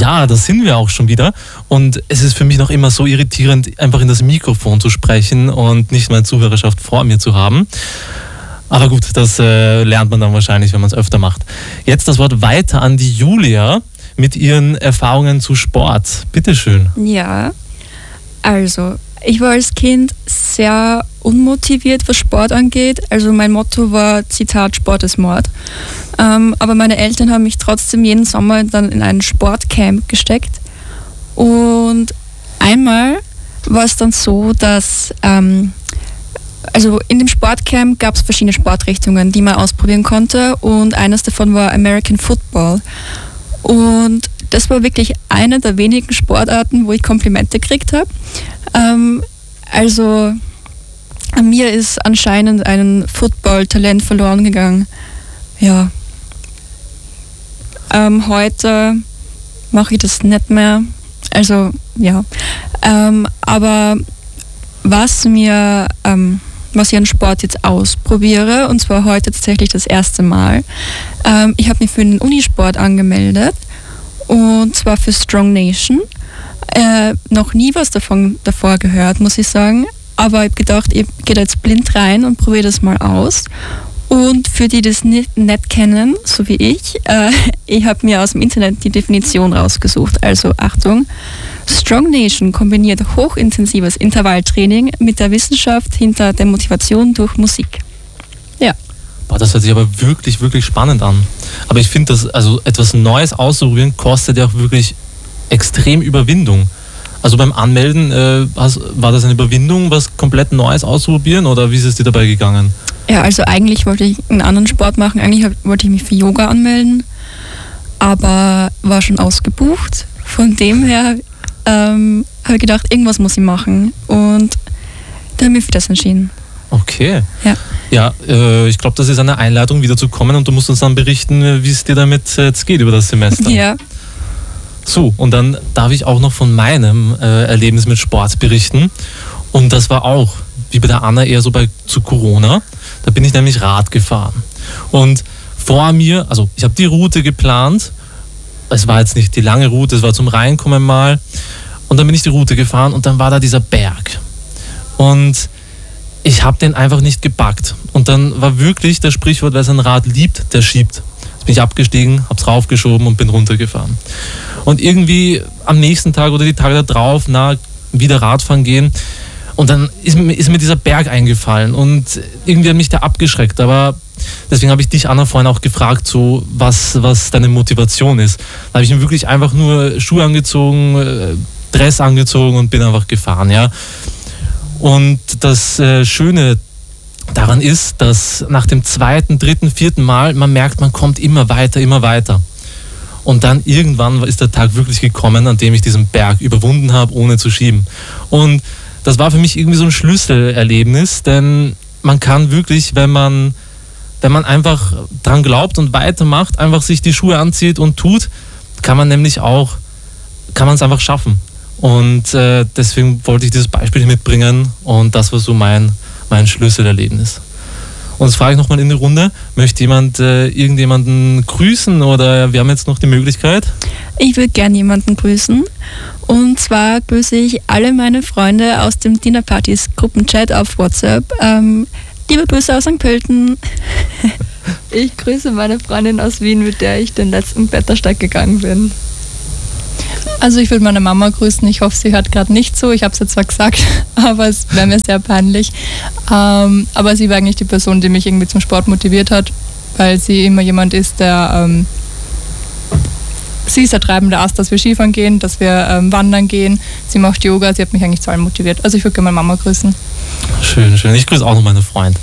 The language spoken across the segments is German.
Ja, da sind wir auch schon wieder. Und es ist für mich noch immer so irritierend, einfach in das Mikrofon zu sprechen und nicht meine Zuhörerschaft vor mir zu haben. Aber gut, das lernt man dann wahrscheinlich, wenn man es öfter macht. Jetzt das Wort weiter an die Julia mit ihren Erfahrungen zu Sport. Bitteschön. Ja, also ich war als Kind sehr unmotiviert, was Sport angeht. Also mein Motto war, Zitat, Sport ist Mord. Aber meine Eltern haben mich trotzdem jeden Sommer dann in ein Sportcamp gesteckt. Und einmal war es dann so, dass also in dem Sportcamp gab es verschiedene Sportrichtungen, die man ausprobieren konnte. Und eines davon war American Football. Und das war wirklich eine der wenigen Sportarten, wo ich Komplimente gekriegt habe. Also an mir ist anscheinend ein Football-Talent verloren gegangen. Ja. Heute mache ich das nicht mehr. Also ja. Aber was ich an Sport jetzt ausprobiere, und zwar heute tatsächlich das erste Mal, ich habe mich für den Unisport angemeldet, und zwar für Strong Nation. Noch nie was davor gehört, muss ich sagen. Aber ich habe gedacht, ich gehe da jetzt blind rein und probiere das mal aus. Und für die das nicht kennen, so wie ich habe mir aus dem Internet die Definition rausgesucht. Also Achtung, Strong Nation kombiniert hochintensives Intervalltraining mit der Wissenschaft hinter der Motivation durch Musik. Ja. Boah, das hört sich aber wirklich, wirklich spannend an. Aber ich finde, also etwas Neues auszuprobieren, kostet ja auch wirklich extrem Überwindung. Also beim Anmelden, war das eine Überwindung, was komplett Neues auszuprobieren, oder wie ist es dir dabei gegangen? Ja, also eigentlich wollte ich einen anderen Sport machen. Eigentlich wollte ich mich für Yoga anmelden, aber war schon ausgebucht. Von dem her habe ich gedacht, irgendwas muss ich machen, und dann habe ich mich für das entschieden. Okay. Ja. Ja, ich glaube, das ist eine Einladung, wieder zu kommen, und du musst uns dann berichten, wie es dir damit jetzt geht über das Semester. Ja. So, und dann darf ich auch noch von meinem Erlebnis mit Sport berichten. Und das war auch, wie bei der Anna, eher so zu Corona. Da bin ich nämlich Rad gefahren. Und vor mir, also ich habe die Route geplant. Es war jetzt nicht die lange Route, es war zum Reinkommen mal. Und dann bin ich die Route gefahren, und dann war da dieser Berg. Und ich habe den einfach nicht gepackt. Und dann war wirklich das Sprichwort, wer sein Rad liebt, der schiebt. Jetzt bin ich abgestiegen, habe es raufgeschoben und bin runtergefahren. Und irgendwie am nächsten Tag oder die Tage darauf, wieder Radfahren gehen. Und dann ist mir dieser Berg eingefallen, und irgendwie hat mich der abgeschreckt. Aber deswegen habe ich dich, Anna, vorhin auch gefragt, so, was deine Motivation ist. Da habe ich mir wirklich einfach nur Schuhe angezogen, Dress angezogen und bin einfach gefahren, ja. Und das Schöne daran ist, dass nach dem 2., 3., 4. Mal man merkt, man kommt immer weiter, immer weiter. Und dann irgendwann ist der Tag wirklich gekommen, an dem ich diesen Berg überwunden habe, ohne zu schieben. Und das war für mich irgendwie so ein Schlüsselerlebnis, denn man kann wirklich, wenn man einfach dran glaubt und weitermacht, einfach sich die Schuhe anzieht und tut, kann man es einfach schaffen. Und deswegen wollte ich dieses Beispiel mitbringen, und das war so mein Schlüsselerlebnis. Und jetzt frage ich nochmal in die Runde, möchte jemand irgendjemanden grüßen, oder wir haben jetzt noch die Möglichkeit? Ich würde gerne jemanden grüßen. Und zwar grüße ich alle meine Freunde aus dem Dinnerpartys Gruppenchat auf WhatsApp. Liebe Grüße aus St. Pölten. Ich grüße meine Freundin aus Wien, mit der ich den letzten Klettersteig gegangen bin. Also ich würde meine Mama grüßen. Ich hoffe, sie hört gerade nicht zu. Ich habe es jetzt zwar gesagt, aber es wäre mir sehr peinlich. Aber sie war eigentlich die Person, die mich irgendwie zum Sport motiviert hat, weil sie immer jemand ist, der... sie ist der treibende Ast, dass wir Skifahren gehen, dass wir wandern gehen. Sie macht Yoga, sie hat mich eigentlich zu allem motiviert. Also ich würde gerne meine Mama grüßen. Schön, schön. Ich grüße auch noch meine Freunde.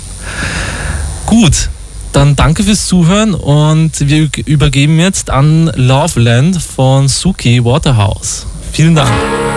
Gut, dann danke fürs Zuhören, und wir übergeben jetzt an Loveland von Suki Waterhouse. Vielen Dank.